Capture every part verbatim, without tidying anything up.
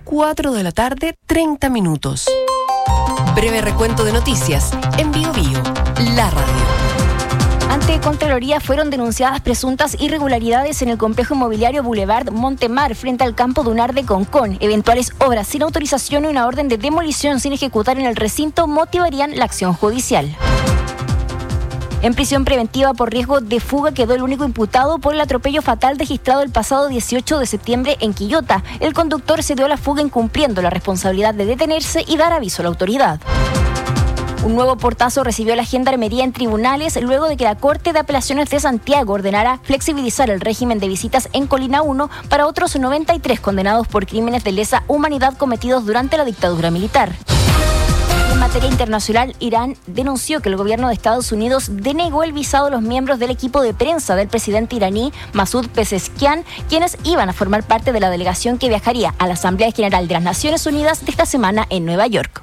cuatro de la tarde, treinta minutos. Breve recuento de noticias en Bio Bio, la radio. Ante Contraloría fueron denunciadas presuntas irregularidades en el complejo inmobiliario Boulevard Montemar frente al campo dunar de Concón. Eventuales obras sin autorización y una orden de demolición sin ejecutar en el recinto motivarían la acción judicial. En prisión preventiva por riesgo de fuga quedó el único imputado por el atropello fatal registrado el pasado dieciocho de septiembre en Quillota. El conductor se dio a la fuga incumpliendo la responsabilidad de detenerse y dar aviso a la autoridad. Un nuevo portazo recibió la Gendarmería en tribunales luego de que la Corte de Apelaciones de Santiago ordenara flexibilizar el régimen de visitas en Colina uno para otros noventa y tres condenados por crímenes de lesa humanidad cometidos durante la dictadura militar. En materia internacional, Irán denunció que el gobierno de Estados Unidos denegó el visado a los miembros del equipo de prensa del presidente iraní Masoud Pezeshkian, quienes iban a formar parte de la delegación que viajaría a la Asamblea General de las Naciones Unidas de esta semana en Nueva York.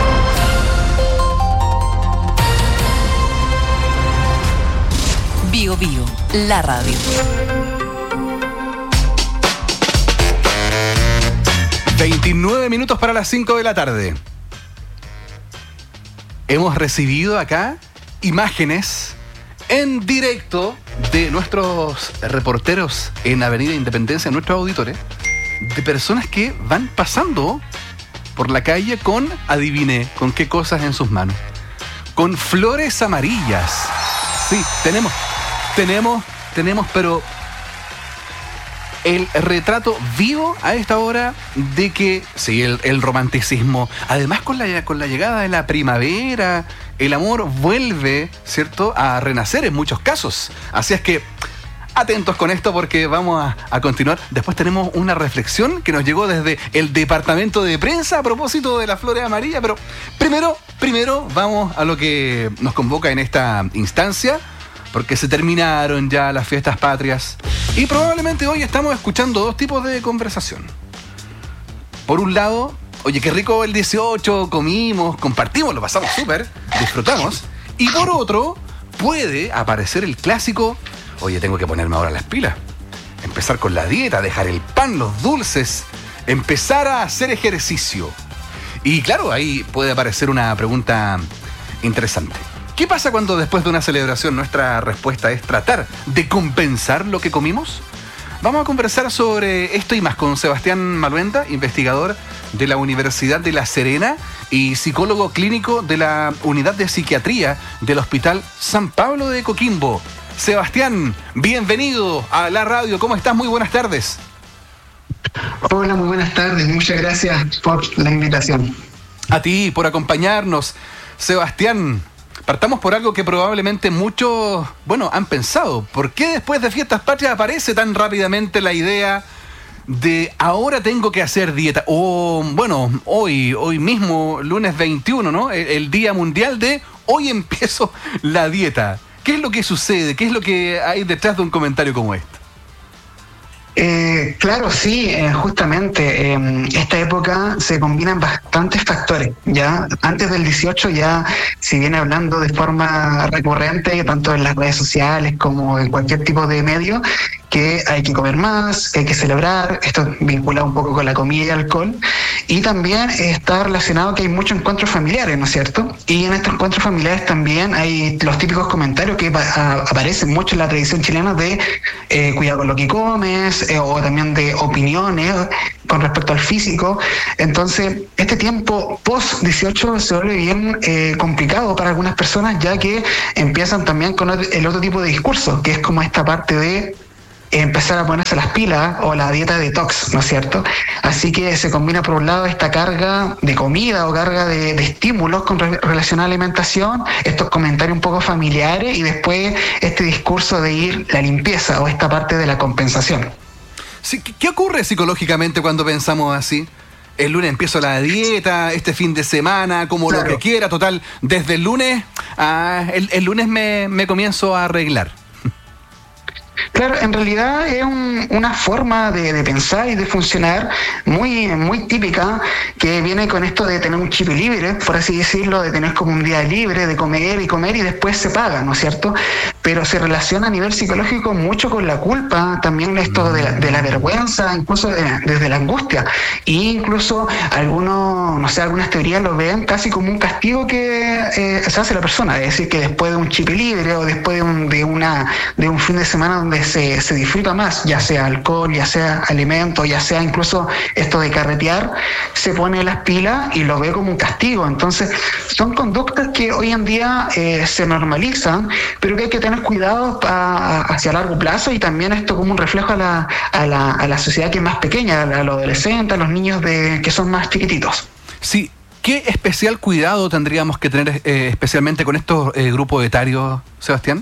Bio Bio, la radio. veintinueve minutos para las cinco de la tarde. Hemos recibido acá imágenes en directo de nuestros reporteros en Avenida Independencia, nuestros auditores, de personas que van pasando por la calle con, adivine, con qué cosas en sus manos. Con flores amarillas. Sí, tenemos, tenemos, tenemos, pero el retrato vivo a esta hora de que, sí, el, el romanticismo, además con la, con la llegada de la primavera, el amor vuelve, ¿cierto?, a renacer en muchos casos. Así es que, atentos con esto porque vamos a, a continuar. Después tenemos una reflexión que nos llegó desde el departamento de prensa a propósito de las flores amarillas, pero primero, primero vamos a lo que nos convoca en esta instancia, porque se terminaron ya las fiestas patrias y probablemente hoy estamos escuchando dos tipos de conversación. Por un lado, oye, qué rico el dieciocho, comimos, compartimos, lo pasamos súper, disfrutamos. Y por otro, puede aparecer el clásico, oye, tengo que ponerme ahora las pilas, empezar con la dieta, dejar el pan, los dulces, empezar a hacer ejercicio. Y claro, ahí puede aparecer una pregunta interesante. ¿Qué pasa cuando después de una celebración nuestra respuesta es tratar de compensar lo que comimos? Vamos a conversar sobre esto y más con Sebastián Maluenda, investigador de la Universidad de La Serena y psicólogo clínico de la Unidad de Psiquiatría del Hospital San Pablo de Coquimbo. Sebastián, bienvenido a la radio. ¿Cómo estás? Muy buenas tardes. Hola, muy buenas tardes. Muchas gracias por la invitación. A ti, por acompañarnos. Sebastián, partamos por algo que probablemente muchos, bueno, han pensado. ¿Por qué después de Fiestas Patrias aparece tan rápidamente la idea de ahora tengo que hacer dieta? O, bueno, hoy, hoy mismo, lunes veintiuno, ¿no? El, el Día Mundial de hoy empiezo la dieta. ¿Qué es lo que sucede? ¿Qué es lo que hay detrás de un comentario como este? Eh, claro, sí, eh, justamente en eh, esta época se combinan bastantes factores. Ya antes del dieciocho ya se viene hablando de forma recurrente, tanto en las redes sociales como en cualquier tipo de medio, que hay que comer más, que hay que celebrar. Esto vinculado un poco con la comida y alcohol. Y también está relacionado que hay muchos encuentros familiares, ¿no es cierto? Y en estos encuentros familiares también hay los típicos comentarios que a, aparecen mucho en la tradición chilena de eh, cuidado con lo que comes, eh, o también de opiniones con respecto al físico. Entonces, este tiempo post dieciocho se vuelve bien eh, complicado para algunas personas, ya que empiezan también con el otro tipo de discurso, que es como esta parte de empezar a ponerse las pilas o la dieta detox, ¿no es cierto? Así que se combina por un lado esta carga de comida o carga de, de estímulos con re, relación a la alimentación, estos comentarios un poco familiares y después este discurso de ir la limpieza o esta parte de la compensación. Sí, ¿qué ocurre psicológicamente cuando pensamos así? El lunes empiezo la dieta, este fin de semana, como claro, lo que quiera, total, desde el lunes, a, el, el lunes me, me comienzo a arreglar. Claro, en realidad es un, una forma de, de pensar y de funcionar muy, muy típica, que viene con esto de tener un chip libre, por así decirlo, de tener como un día libre, de comer y comer y después se paga, ¿no es cierto? Pero se relaciona a nivel psicológico mucho con la culpa, también esto de la, de la vergüenza, incluso de, desde la angustia. E incluso algunos, no sé, algunas teorías lo ven casi como un castigo que eh, se hace a la persona, es decir, que después de un chip libre o después de un, de una, de un fin de semana donde se, se disfruta más, ya sea alcohol, ya sea alimentos, ya sea incluso esto de carretear, se pone las pilas y lo ve como un castigo. Entonces, son conductas que hoy en día eh, se normalizan, pero que hay que tener cuidado pa, hacia largo plazo, y también esto como un reflejo a la, a la, a la sociedad que es más pequeña, a los adolescentes, a los niños de, que son más chiquititos. Sí. ¿Qué especial cuidado tendríamos que tener eh, especialmente con estos eh, grupos etarios, Sebastián?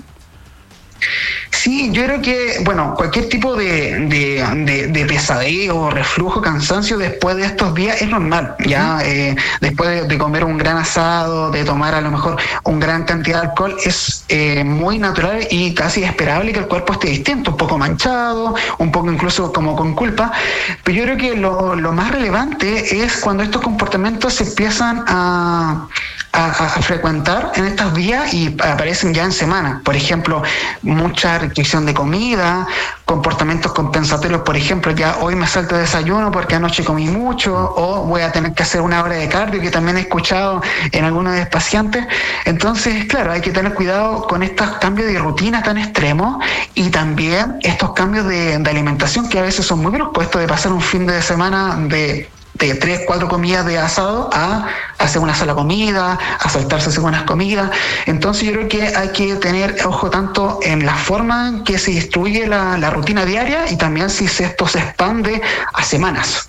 Sí, yo creo que, bueno, cualquier tipo de, de, de, de pesadeo, reflujo, cansancio después de estos días es normal, ¿ya? Eh, después de, de comer un gran asado, de tomar a lo mejor una gran cantidad de alcohol, es eh, muy natural y casi esperable que el cuerpo esté distinto, un poco manchado, un poco incluso como con culpa, pero yo creo que lo, lo más relevante es cuando estos comportamientos se empiezan a... A, a frecuentar en estos días y aparecen ya en semanas. Por ejemplo, mucha restricción de comida, comportamientos compensatorios, por ejemplo, ya hoy me salto de desayuno porque anoche comí mucho, o voy a tener que hacer una hora de cardio, que también he escuchado en algunos de los pacientes. Entonces, claro, hay que tener cuidado con estos cambios de rutina tan extremos, y también estos cambios de, de alimentación que a veces son muy bruscos, esto de pasar un fin de semana de de tres, cuatro comidas de asado a hacer una sola comida, a saltarse segundas comidas. Entonces yo creo que hay que tener ojo tanto en la forma en que se distribuye la, la rutina diaria, y también si esto se expande a semanas.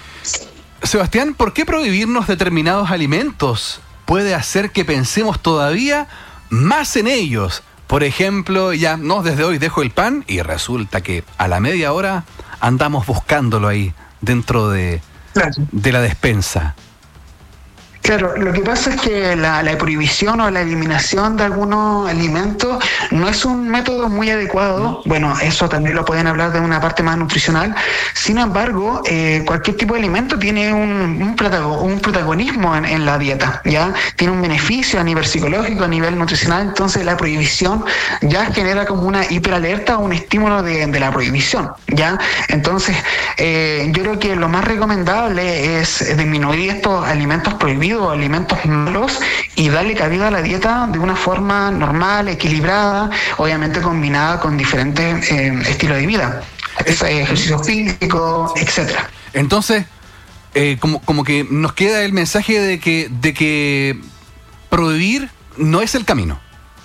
Sebastián, ¿por qué prohibirnos determinados alimentos puede hacer que pensemos todavía más en ellos? Por ejemplo, ya no, desde hoy dejo el pan y resulta que a la media hora andamos buscándolo ahí dentro de... Claro. de la despensa. Claro, lo que pasa es que la, la prohibición o la eliminación de algunos alimentos no es un método muy adecuado. Bueno, eso también lo pueden hablar de una parte más nutricional. Sin embargo, eh, cualquier tipo de alimento tiene un, un, protago, un protagonismo en, en la dieta, ¿ya? Tiene un beneficio a nivel psicológico, a nivel nutricional. Entonces la prohibición ya genera como una hiperalerta o un estímulo de, de la prohibición, ¿ya? Entonces, eh, yo creo que lo más recomendable es disminuir estos alimentos prohibidos, alimentos malos, y darle cabida a la dieta de una forma normal, equilibrada, obviamente combinada con diferentes eh, estilos de vida, ejercicio físico, etcétera. Entonces, eh, como, como que nos queda el mensaje de que, de que prohibir no es el camino.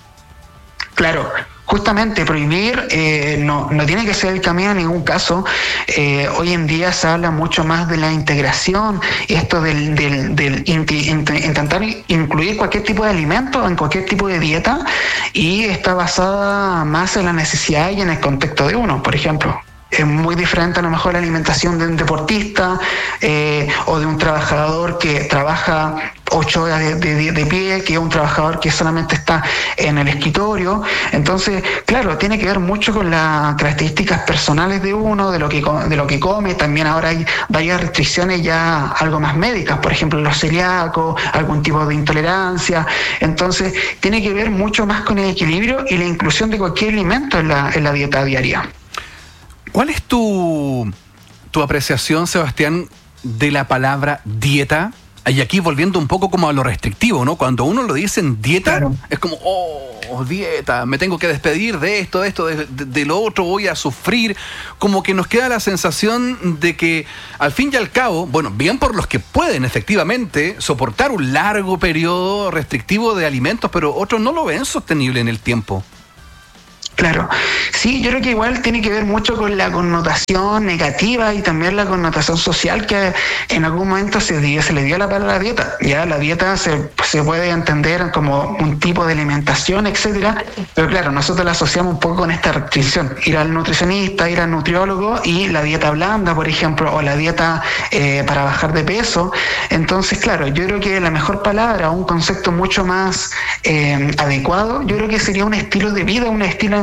Claro. Justamente prohibir eh, no, no tiene que ser el camino en ningún caso. Eh, hoy en día se habla mucho más de la integración, esto del, del, del inti, int, intentar incluir cualquier tipo de alimento en cualquier tipo de dieta, y está basada más en la necesidad y en el contexto de uno. Por ejemplo, es muy diferente a lo mejor la alimentación de un deportista eh, o de un trabajador que trabaja ocho horas de, de, de pie, que es un trabajador que solamente está en el escritorio. Entonces, claro, tiene que ver mucho con las características personales de uno, de lo que de lo que come. También ahora hay varias restricciones ya algo más médicas, por ejemplo los celíacos, algún tipo de intolerancia. Entonces, tiene que ver mucho más con el equilibrio y la inclusión de cualquier alimento en la, en la dieta diaria. ¿Cuál es tu, tu apreciación, Sebastián, de la palabra dieta? Y aquí volviendo un poco como a lo restrictivo, ¿no? Cuando uno lo dice en dieta, claro, es como, oh, dieta, me tengo que despedir de esto, de esto, de, de, de lo otro, voy a sufrir. Como que nos queda la sensación de que, al fin y al cabo, bueno, bien por los que pueden efectivamente soportar un largo periodo restrictivo de alimentos, pero otros no lo ven sostenible en el tiempo. Claro, sí, yo creo que igual tiene que ver mucho con la connotación negativa y también la connotación social que en algún momento se, dio, se le dio a la palabra dieta. Ya la dieta se, se puede entender como un tipo de alimentación, etcétera, pero claro, nosotros la asociamos un poco con esta restricción. Ir al nutricionista, ir al nutriólogo y la dieta blanda, por ejemplo, o la dieta eh, para bajar de peso. Entonces, claro, yo creo que la mejor palabra, un concepto mucho más eh, adecuado, yo creo que sería un estilo de vida, un estilo de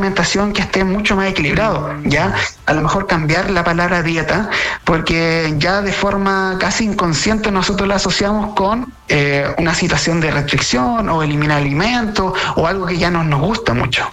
alimentación que esté mucho más equilibrado, ¿ya? A lo mejor cambiar la palabra dieta, porque ya de forma casi inconsciente nosotros la asociamos con eh, una situación de restricción o eliminar alimentos o algo que ya no nos gusta mucho.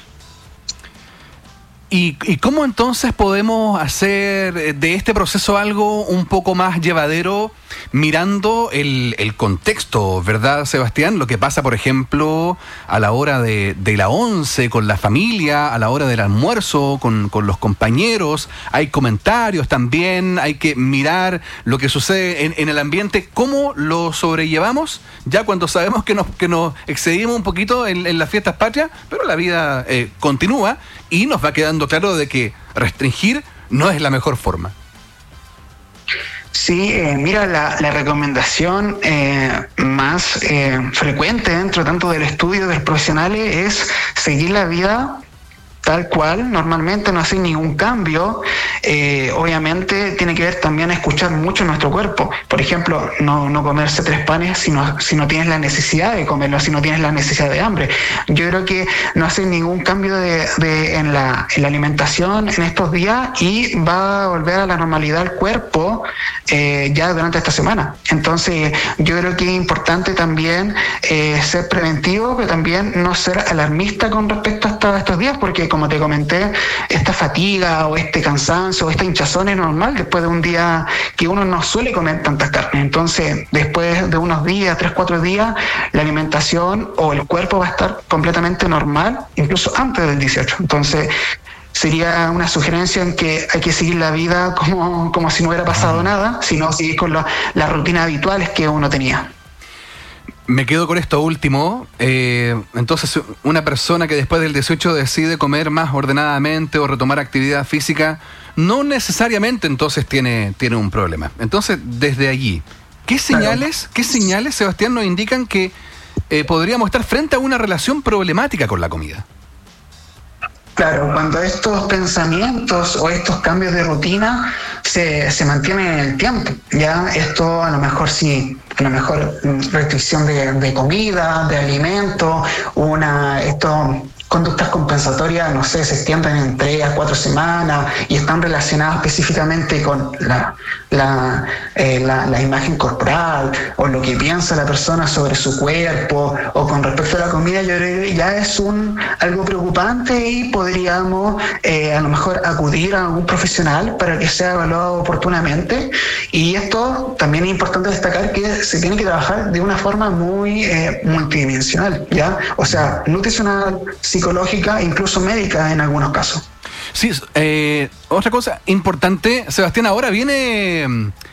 ¿Y, ¿Y cómo entonces podemos hacer de este proceso algo un poco más llevadero mirando el, el contexto, ¿verdad, Sebastián? Lo que pasa, por ejemplo, a la hora de, de la once con la familia, a la hora del almuerzo con, con los compañeros, hay comentarios también, hay que mirar lo que sucede en, en el ambiente, cómo lo sobrellevamos ya cuando sabemos que nos, que nos excedimos un poquito en, en las fiestas patrias, pero la vida eh, continúa y nos va quedando claro de que restringir no es la mejor forma. Sí, eh, mira, la, la recomendación eh, más eh, frecuente dentro tanto del estudio de los profesionales es seguir la vida tal cual, normalmente no hacer ningún cambio. Eh, obviamente tiene que ver también a escuchar mucho nuestro cuerpo. Por ejemplo, no, no comerse tres panes si no, si no tienes la necesidad de comerlo, si no tienes la necesidad de hambre. Yo creo que no hacer ningún cambio de, de, en, la, en la alimentación en estos días y va a volver a la normalidad el cuerpo eh, ya durante esta semana. Entonces yo creo que es importante también eh, ser preventivo, pero también no ser alarmista con respecto a esta, estos días, porque como te comenté, esta fatiga o este cansancio o esta hinchazón es normal después de un día que uno no suele comer tantas carnes. Entonces, después de unos días, tres, cuatro días, la alimentación o el cuerpo va a estar completamente normal, incluso antes del dieciocho. Entonces, sería una sugerencia en que hay que seguir la vida como, como si no hubiera pasado nada, sino seguir con la, las rutinas habituales que uno tenía. Me quedo con esto último. Eh, entonces, una persona que después del dieciocho decide comer más ordenadamente o retomar actividad física, no necesariamente entonces tiene, tiene un problema. Entonces, desde allí, ¿qué señales, qué señales, Sebastián, nos indican que eh, podríamos estar frente a una relación problemática con la comida? Claro, cuando estos pensamientos o estos cambios de rutina se, se mantienen en el tiempo, ya esto a lo mejor sí, a lo mejor restricción de, de comida, de alimento, una esto conductas compensatorias, no sé, se extienden en tres a cuatro semanas y están relacionadas específicamente con la, la, eh, la, la imagen corporal o lo que piensa la persona sobre su cuerpo o con respecto a la comida, yo creo que ya es un algo preocupante y podríamos eh, a lo mejor acudir a algún profesional para que sea evaluado oportunamente. Y esto también es importante destacar que se tiene que trabajar de una forma muy eh, multidimensional, ¿ya? O sea, nutricional, psicológica, incluso médica en algunos casos. Sí, eh, otra cosa importante, Sebastián, ahora viene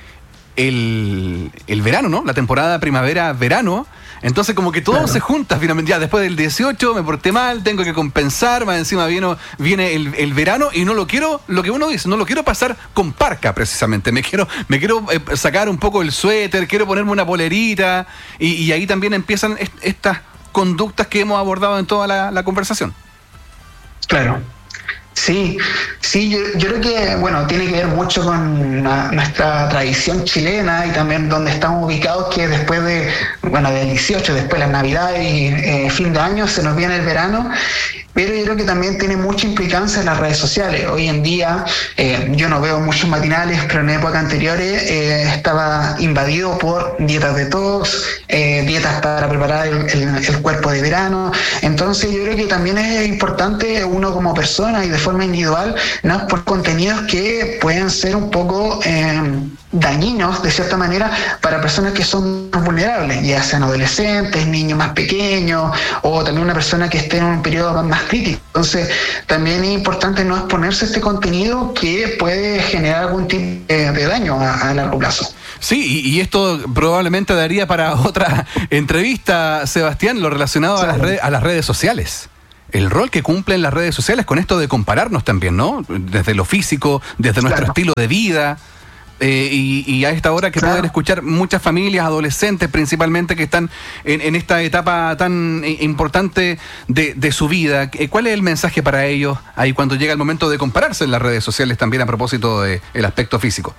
el, el verano, ¿no? La temporada primavera-verano. Entonces como que todo claro. se junta finalmente. Ya después del dieciocho me porté mal, tengo que compensar, más encima viene, viene el, el verano y no lo quiero, lo que uno dice, no lo quiero pasar con parca precisamente. Me quiero, me quiero eh, sacar un poco el suéter, quiero ponerme una polerita y, y ahí también empiezan est- estas conductas que hemos abordado en toda la, la conversación. Claro. Sí, sí, yo, yo creo que, bueno, tiene que ver mucho con la, nuestra tradición chilena y también donde estamos ubicados, que después de, bueno, del dieciocho, después de la Navidad y eh, fin de año, se nos viene el verano, pero yo creo que también tiene mucha implicancia en las redes sociales. Hoy en día, eh, yo no veo muchos matinales, pero en épocas anteriores eh, estaba invadido por dietas detox, eh, dietas para preparar el, el, el cuerpo de verano. Entonces yo creo que también es importante uno como persona y de forma individual, ¿no?, por contenidos que pueden ser un poco eh, dañinos de cierta manera para personas que son más vulnerables, ya sean adolescentes, niños más pequeños o también una persona que esté en un periodo más crítico. Entonces también es importante no exponerse a este contenido que puede generar algún tipo de, de daño a, a largo plazo. Sí, y, y esto probablemente daría para otra entrevista, Sebastián, lo relacionado sí. a, las redes, a las redes sociales. El rol que cumplen las redes sociales con esto de compararnos también, ¿no? Desde lo físico, desde nuestro claro. estilo de vida. Eh, y, y a esta hora que claro. pueden escuchar muchas familias, adolescentes principalmente, que están en, en esta etapa tan importante de, de su vida. ¿Cuál es el mensaje para ellos ahí cuando llega el momento de compararse en las redes sociales también a propósito del aspecto físico?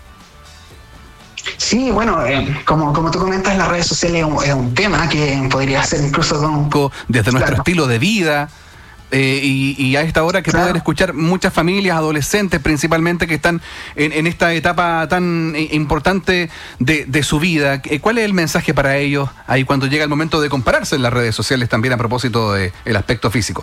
Sí, bueno, eh, como, como tú comentas, las redes sociales es un, es un tema que podría ser incluso con... Desde nuestro claro. estilo de vida, Eh, y, y a esta hora que Claro. pueden escuchar muchas familias, adolescentes principalmente, que están en, en esta etapa tan eh, importante de, de su vida. Eh, ¿Cuál es el mensaje para ellos ahí cuando llega el momento de compararse en las redes sociales también a propósito del aspecto físico?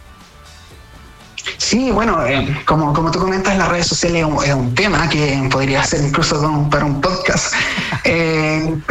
Sí, bueno, eh, como, como tú comentas, las redes sociales es un, es un tema que podría ser incluso con- para un podcast. Eh,